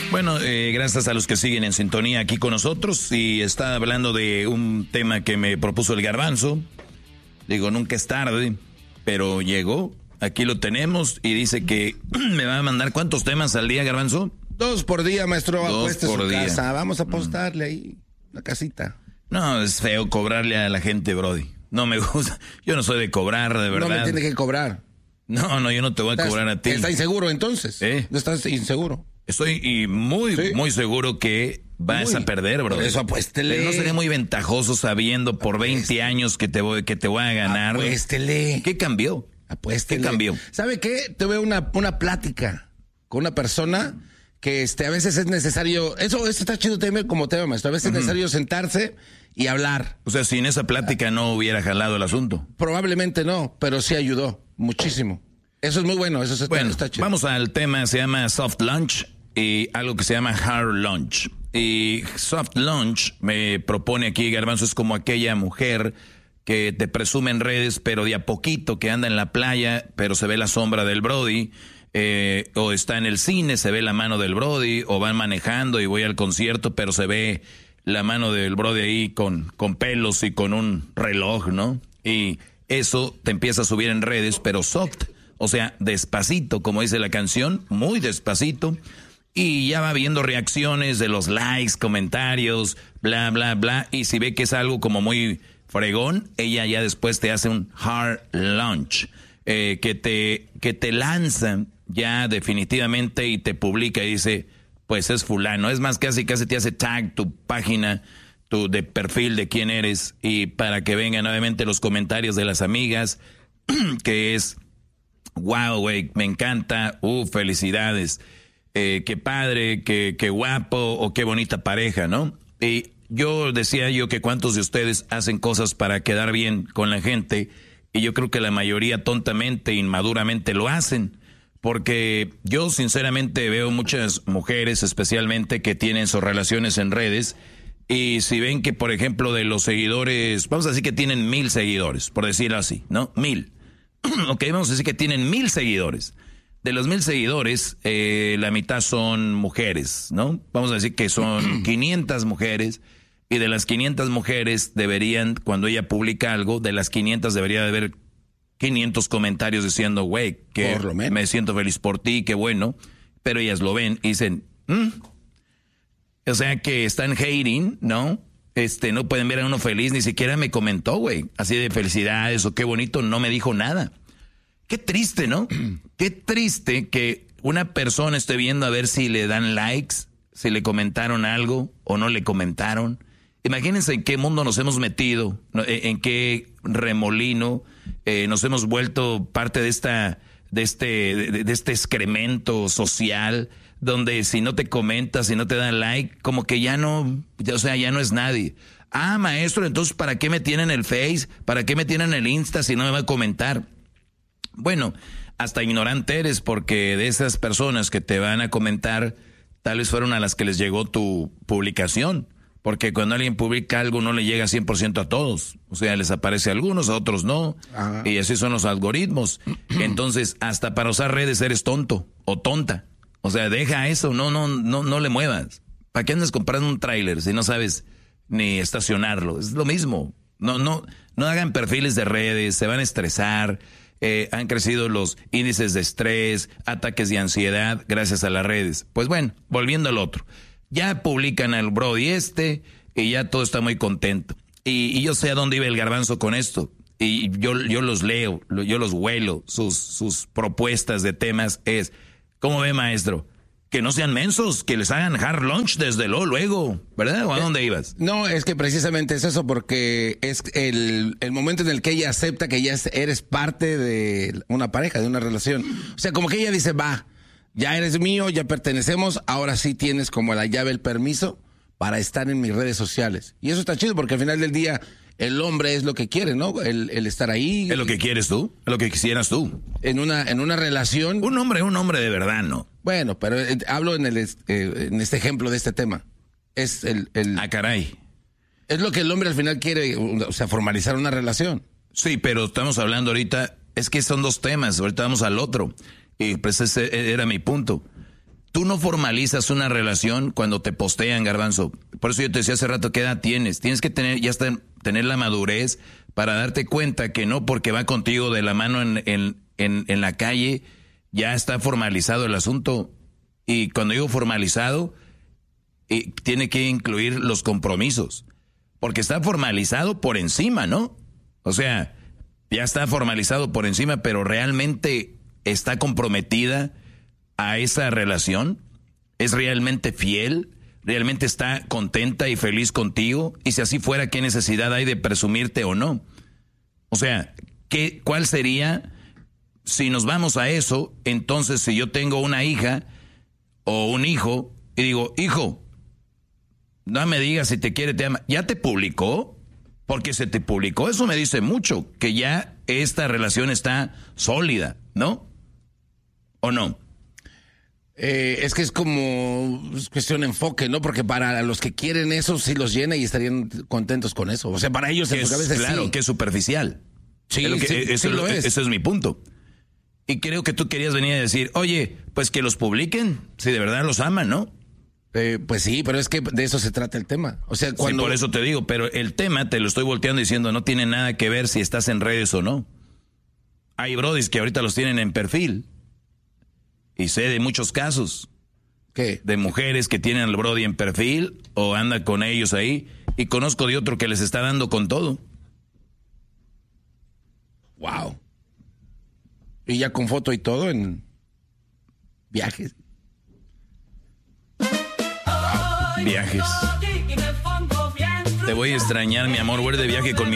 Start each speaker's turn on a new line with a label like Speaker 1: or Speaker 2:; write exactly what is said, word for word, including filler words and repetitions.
Speaker 1: Bueno, eh, gracias a los que siguen en sintonía aquí con nosotros. Y está hablando de un tema que me propuso el Garbanzo. Digo, nunca es tarde, pero llegó. Aquí lo tenemos y dice que me va a mandar ¿cuántos temas al día, Garbanzo?
Speaker 2: Dos por día, maestro.
Speaker 1: Dos
Speaker 2: Apueste
Speaker 1: por
Speaker 2: su
Speaker 1: día.
Speaker 2: casa. Vamos a apostarle ahí una casita.
Speaker 1: No, es feo cobrarle a la gente, Brody. No me gusta. Yo no soy de cobrar, de verdad.
Speaker 2: No me tiene que cobrar.
Speaker 1: No, no, yo no te voy a
Speaker 2: ¿Estás,
Speaker 1: cobrar a ti.
Speaker 2: ¿Está inseguro entonces?
Speaker 1: ¿Eh?
Speaker 2: ¿No estás inseguro?
Speaker 1: Estoy y muy,
Speaker 2: ¿Sí?
Speaker 1: muy seguro que vas
Speaker 2: Muy.
Speaker 1: a perder, bro.
Speaker 2: Por eso apuéstele.
Speaker 1: Pero no sería muy ventajoso sabiendo por veinte
Speaker 2: Apuéstele.
Speaker 1: años que te voy, que te voy a ganar.
Speaker 2: Apuéstele.
Speaker 1: ¿Qué cambió?
Speaker 2: Apuéstele.
Speaker 1: ¿Qué cambió?
Speaker 2: ¿Sabe qué? Tuve una, una plática con una persona que este, a veces es necesario, eso, eso está chido también como tema, maestro, a veces uh-huh. es necesario sentarse y hablar.
Speaker 1: O sea, si en esa plática no hubiera jalado el asunto.
Speaker 2: Probablemente no, pero sí ayudó muchísimo. Eso es muy bueno, eso está,
Speaker 1: bueno,
Speaker 2: está chido.
Speaker 1: Vamos al tema, se llama Soft Lunch y algo que se llama Hard Lunch. Y Soft Lunch me propone aquí, Garbanzo, es como aquella mujer que te presume en redes, pero de a poquito, que anda en la playa, pero se ve la sombra del Brody. Eh, o está en el cine, se ve la mano del Brody, o van manejando y voy al concierto, pero se ve la mano del Brody ahí con, con pelos y con un reloj, ¿no? Y eso te empieza a subir en redes, pero soft, o sea, despacito, como dice la canción, muy despacito, y ya va viendo reacciones de los likes, comentarios, bla, bla, bla, y si ve que es algo como muy fregón, ella ya después te hace un hard launch, eh, que te, que te lanza ya definitivamente y te publica y dice, pues es fulano. Es más, casi casi te hace tag tu página, tu de perfil de quién eres, y para que vengan nuevamente los comentarios de las amigas, que es, wow, güey, me encanta, uh, felicidades, eh, qué padre, qué, qué guapo, o qué bonita pareja, ¿no? Y yo decía yo que cuántos de ustedes hacen cosas para quedar bien con la gente, y yo creo que la mayoría tontamente, inmaduramente lo hacen. Porque yo sinceramente veo muchas mujeres especialmente que tienen sus relaciones en redes y si ven que, por ejemplo, de los seguidores, vamos a decir que tienen mil seguidores, por decirlo así, ¿no? Mil. Ok, vamos a decir que tienen mil seguidores. De los mil seguidores, eh, la mitad son mujeres, ¿no? Vamos a decir que son quinientas mujeres y de las quinientas mujeres deberían, cuando ella publica algo, de las quinientas debería de haber quinientos comentarios diciendo, güey, que me siento feliz por ti, qué bueno. Pero ellas lo ven y dicen, ¿Mm? O sea que están hating, ¿no? Este, no pueden ver a uno feliz, ni siquiera me comentó, güey, así de felicidades o qué bonito, no me dijo nada. Qué triste, ¿no? Qué triste que una persona esté viendo a ver si le dan likes, si le comentaron algo o no le comentaron. Imagínense en qué mundo nos hemos metido, en qué remolino eh, nos hemos vuelto parte de esta, de este, de, de este excremento social, donde si no te comentas, si no te dan like, como que ya no, o sea, ya no es nadie. Ah, maestro, entonces ¿para qué me tienen el Face? ¿Para qué me tienen el Insta si no me va a comentar? Bueno, hasta ignorante eres, porque de esas personas que te van a comentar, tal vez fueron a las que les llegó tu publicación. Porque cuando alguien publica algo no le llega cien por ciento a todos. O sea, les aparece a algunos, a otros no. Ajá. Y así son los algoritmos. Entonces, hasta para usar redes eres tonto o tonta. O sea, deja eso, no, no, no, no le muevas. ¿Para qué andas comprando un tráiler si no sabes ni estacionarlo? Es lo mismo. No, no, no hagan perfiles de redes, se van a estresar. Eh, han crecido los índices de estrés, ataques de ansiedad gracias a las redes. Pues bueno, volviendo al otro. Ya publican al Brody este y ya todo está muy contento. Y, y yo sé a dónde iba el Garbanzo con esto. Y yo, yo los leo, yo los huelo. Sus, sus propuestas de temas es, ¿cómo ve, maestro? Que no sean mensos, que les hagan hard lunch desde lo luego, ¿verdad? ¿O a dónde ibas?
Speaker 2: No, es que precisamente es eso, porque es el, el momento en el que ella acepta que ya eres parte de una pareja, de una relación. O sea, como que ella dice, va, ya eres mío, ya pertenecemos, ahora sí tienes como la llave, el permiso para estar en mis redes sociales. Y eso está chido porque al final del día el hombre es lo que quiere, ¿no? El, el estar ahí.
Speaker 1: Es lo que quieres tú, es lo que quisieras tú.
Speaker 2: En una, en una relación.
Speaker 1: Un hombre, un hombre de verdad, ¿no?
Speaker 2: Bueno, pero eh, hablo en, el, eh, en este ejemplo de este tema. Es el, el...
Speaker 1: Ah, caray.
Speaker 2: Es lo que el hombre al final quiere, o sea, formalizar una relación.
Speaker 1: Sí, pero estamos hablando ahorita, es que son dos temas, ahorita vamos al otro. Y pues ese era mi punto. tú no formalizas una relación cuando te postean, Garbanzo. Por eso yo te decía hace rato, ¿qué edad tienes? Tienes que tener, ya está, tener la madurez para darte cuenta que no porque va contigo de la mano en, en, en, en la calle, ya está formalizado el asunto. Y cuando digo formalizado, eh, tiene que incluir los compromisos. Porque está formalizado por encima, ¿no? O sea, ya está formalizado por encima, pero realmente está comprometida a esa relación. ¿Es realmente fiel? ¿Realmente está contenta y feliz contigo? Y si así fuera, ¿qué necesidad hay de presumirte o no? O sea, ¿qué, ¿cuál sería, si nos vamos a eso, entonces si yo tengo una hija o un hijo y digo, hijo, no me digas si te quiere, te ama, ¿ya te publicó? Porque se te publicó, eso me dice mucho, que ya esta relación está sólida, ¿no? ¿O no?
Speaker 2: Eh, es que es como es cuestión de enfoque, ¿no? Porque para los que quieren eso, sí los llena y estarían contentos con eso. O sea, para ellos en su cabeza es
Speaker 1: claro,
Speaker 2: sí.
Speaker 1: que es superficial.
Speaker 2: Sí,
Speaker 1: es lo que,
Speaker 2: sí,
Speaker 1: eso,
Speaker 2: sí lo es.
Speaker 1: Ese es mi punto. Y creo que tú querías venir a decir, oye, pues que los publiquen, si de verdad los aman, ¿no?
Speaker 2: Eh, pues sí, pero es que de eso se trata el tema. O sea, cuando...
Speaker 1: Sí, por eso te digo, pero el tema te lo estoy volteando diciendo, no tiene nada que ver si estás en redes o no. Hay brodis que ahorita los tienen en perfil. Y sé de muchos casos.
Speaker 2: ¿Qué?
Speaker 1: De mujeres que tienen al brody en perfil o anda con ellos ahí. Y conozco de otro que les está dando con todo.
Speaker 2: Wow. Y ya con foto y todo en viajes.
Speaker 1: Viajes. Te voy a extrañar, mi amor. Voy de viaje con mi